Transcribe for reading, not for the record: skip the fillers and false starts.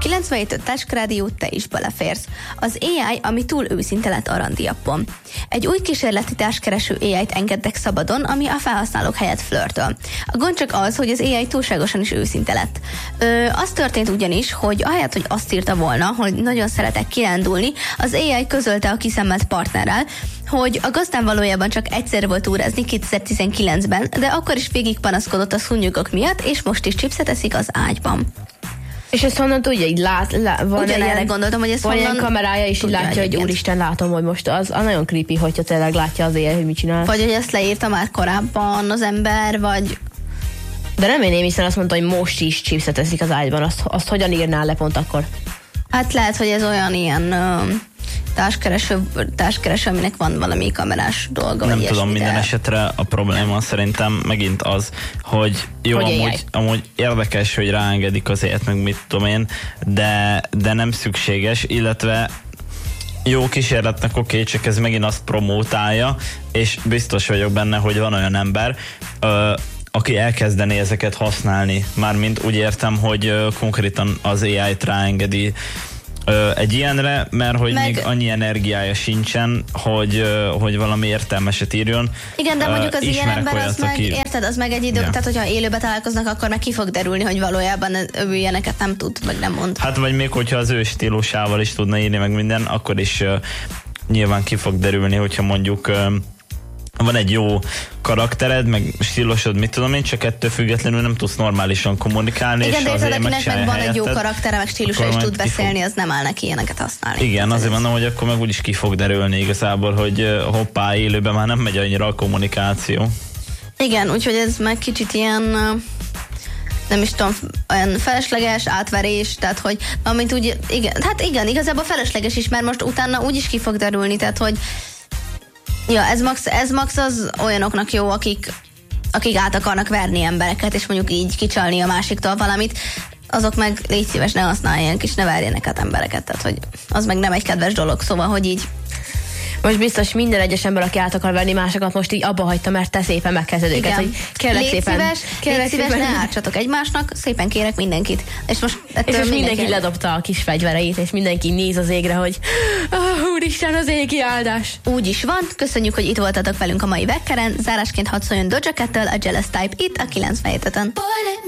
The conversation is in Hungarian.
a 97 Task Rádió, te is beleférsz. Az AI, ami túl őszinte lett a randiappon. Egy új kísérleti társkereső AI-t engedtek szabadon, ami a felhasználók helyett flörtöl. A gond csak az, hogy az AI túlságosan is őszinte lett. Az történt ugyanis, hogy ahelyett, hogy azt írta volna, hogy nagyon szeretek kirándulni, az AI közölte a kiszemelt partnerrel, hogy a gazdán valójában csak egyszer volt túrázni 2019-ben, de akkor is végig panaszkodott a szúnyogok miatt, és most is chipset eszik az ágyban. És ezt honnan tudja, így van ugyanerre gondoltam, hogy ez honnan... Van ilyen kamerája, és így látja, hogy úristen, látom, hogy most az nagyon creepy, hogyha tényleg látja az él, hogy mit csinál. Vagy hogy ezt leírta már korábban az ember, vagy... De remélem, hiszen azt mondta, hogy most is chipset eszik az ágyban. Azt hogyan írnál le pont akkor? Hát lehet, hogy ez olyan ilyen... társkereső, aminek van valami kamerás dolga. Nem tudom, minden esetre a probléma szerintem megint az, hogy jó, amúgy érdekes, hogy ráengedik az élet, meg mit tudom én, de nem szükséges, illetve jó kísérletnek oké, csak ez megint azt promótálja, és biztos vagyok benne, hogy van olyan ember, aki elkezdené ezeket használni. Mármint úgy értem, hogy konkrétan az AI-t ráengedi egy ilyenre, mert hogy még annyi energiája sincsen, hogy valami értelmeset írjon. Igen, de mondjuk az ilyen ember, az meg, érted, az meg egy idő, tehát hogyha élőbe találkoznak, akkor meg ki fog derülni, hogy valójában ő ilyeneket nem tud, meg nem mond. Hát vagy még hogyha az ő stílusával is tudna írni, meg minden, akkor is nyilván ki fog derülni, hogyha mondjuk van egy jó karaktered, meg stílusod, mit tudom én, csak ettől függetlenül nem tudsz normálisan kommunikálni. Igen, és de azért akinek meg van egy jó karaktere, meg stílusa, és tud beszélni, az nem áll neki ilyeneket használni. Igen, azért mondom, hogy akkor meg úgyis ki fog derülni igazából, hogy hoppá, élőben már nem megy annyira a kommunikáció. Igen, úgyhogy ez meg kicsit ilyen... nem is tudom, olyan felesleges átverés, tehát hogy amint úgy, igen, igazából felesleges is, mert most utána úgyis ki fog derülni, tehát hogy ja, ez max az olyanoknak jó, akik át akarnak verni embereket, és mondjuk így kicsalni a másiktól valamit, azok meg légy szíves, ne használják, és ne verjenek át embereket, tehát hogy az meg nem egy kedves dolog, szóval, hogy így most biztos minden egyes ember, aki át akar venni másokat, most így abba hagyta, mert te szépen megkezded őket, hogy kérlek szépen, ne ártsatok egymásnak, szépen kérek mindenkit. És most mindenki ledobta a kis fegyvereit, és mindenki néz az égre, hogy úristen, az égi áldás. Úgy is van, köszönjük, hogy itt voltatok velünk a mai Vekkeren, zárásként hadd szóljon Doja Cat-től a Jealous Type itt a 97-en.